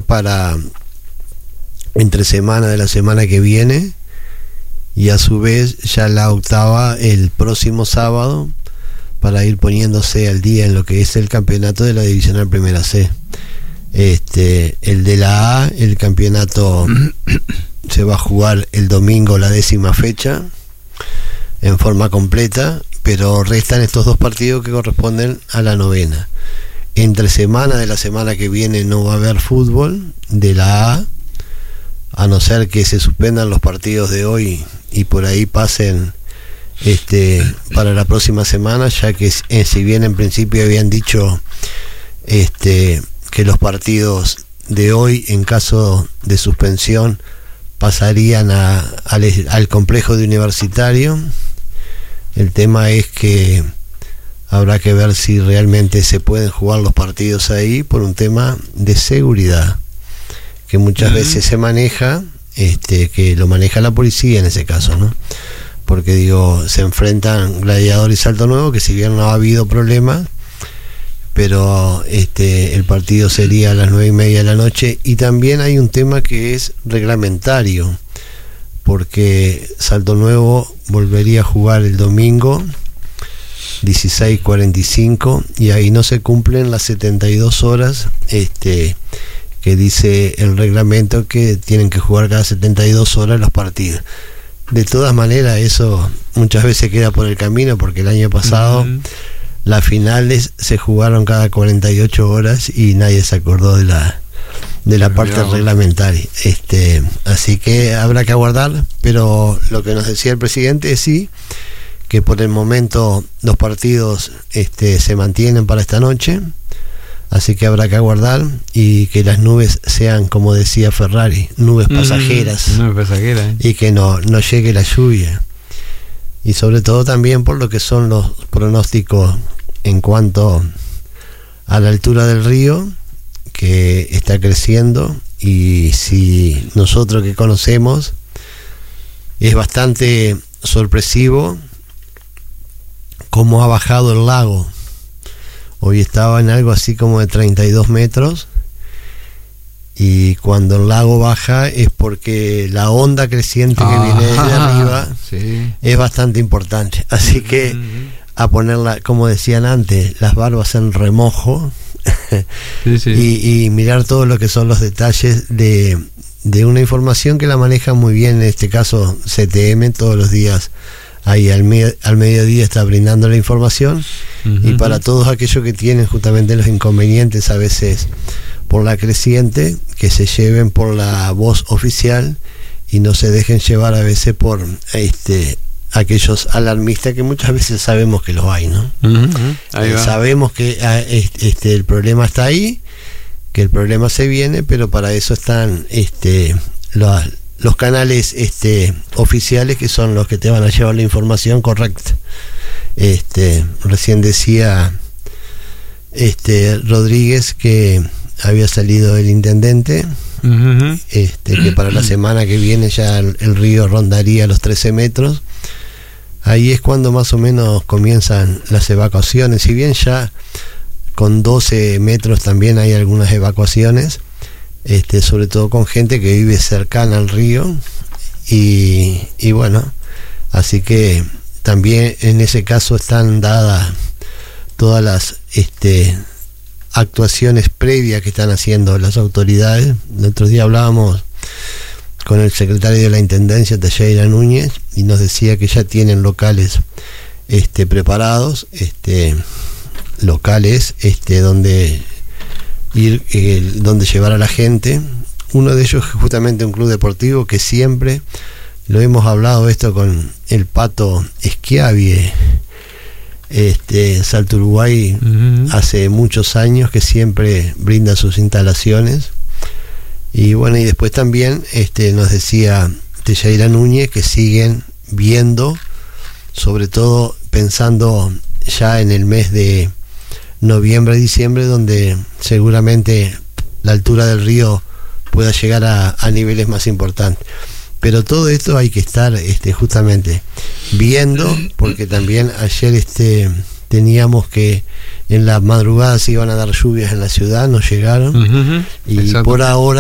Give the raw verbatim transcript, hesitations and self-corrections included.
para entre semana de la semana que viene, y a su vez ya la octava el próximo sábado, para ir poniéndose al día en lo que es el campeonato de la Divisional Primera C. Este, el de la A, el campeonato se va a jugar el domingo, la décima fecha, en forma completa, pero restan estos dos partidos que corresponden a la novena. Entre semana de la semana que viene no va a haber fútbol de la A, a no ser que se suspendan los partidos de hoy y por ahí pasen este para la próxima semana, ya que eh, si bien en principio habían dicho este que los partidos de hoy, en caso de suspensión, pasarían a, al, al complejo de Universitario. El tema es que habrá que ver si realmente se pueden jugar los partidos ahí, por un tema de seguridad que muchas uh-huh. veces se maneja, este que lo maneja la policía en ese caso, ¿no? Porque digo, se enfrentan Gladiador y Salto Nuevo, que si bien no ha habido problemas, pero este el partido sería a las nueve y media de la noche. Y también hay un tema que es reglamentario, porque Salto Nuevo volvería a jugar el domingo dieciséis cuarenta y cinco, y ahí no se cumplen las setenta y dos horas este que dice el reglamento, que tienen que jugar cada setenta y dos horas los partidos. De todas maneras, eso muchas veces queda por el camino, porque el año pasado uh-huh. las finales se jugaron cada cuarenta y ocho horas y nadie se acordó de la de la parte Mirá. reglamentaria. Este, así que habrá que aguardar, pero lo que nos decía el presidente es sí, que por el momento los partidos este, se mantienen para esta noche, así que habrá que aguardar y que las nubes sean, como decía Ferrari, nubes pasajeras, mm, nubes pasajeras, ¿eh? Y que no, no llegue la lluvia, y sobre todo también por lo que son los pronósticos en cuanto a la altura del río, que está creciendo, y si nosotros que conocemos, es bastante sorpresivo cómo ha bajado el lago. Hoy estaba en algo así como de treinta y dos metros, y cuando el lago baja es porque la onda creciente que ah, viene desde arriba sí. es bastante importante, así que uh-huh. a ponerla, como decían antes, las barbas en remojo sí, sí. Y, y mirar todo lo que son los detalles de, de una información que la maneja muy bien, en este caso C T M, todos los días ahí al, me, al mediodía está brindando la información. Uh-huh. Y para todos aquellos que tienen justamente los inconvenientes a veces por la creciente, que se lleven por la voz oficial y no se dejen llevar a veces por este aquellos alarmistas, que muchas veces sabemos que los hay, ¿no? Uh-huh. Ahí eh, va. Sabemos que este el problema está ahí, que el problema se viene, pero para eso están este los, los canales este oficiales, que son los que te van a llevar la información correcta. Este recién decía este Rodríguez que había salido el intendente, uh-huh. este que para la semana que viene ya el, el río rondaría los trece metros. Ahí es cuando más o menos comienzan las evacuaciones, si bien ya con doce metros también hay algunas evacuaciones, este sobre todo con gente que vive cercana al río, y, y bueno, así que también en ese caso están dadas todas las este actuaciones previas que están haciendo las autoridades. El otro día hablábamos con el secretario de la Intendencia, Teixeira Núñez, y nos decía que ya tienen locales este preparados, este locales este donde ir, eh, donde llevar a la gente. Uno de ellos es justamente un club deportivo que siempre lo hemos hablado esto con el Pato Schiavie, este Salto Uruguay, uh-huh. hace muchos años que siempre brinda sus instalaciones. Y bueno, y después también este nos decía Teixeira Núñez que siguen viendo, sobre todo pensando ya en el mes de noviembre y diciembre, donde seguramente la altura del río pueda llegar a, a niveles más importantes. Pero todo esto hay que estar este justamente viendo, porque también ayer este teníamos que en la madrugada se iban a dar lluvias en la ciudad, no llegaron, uh-huh. y Exacto. por ahora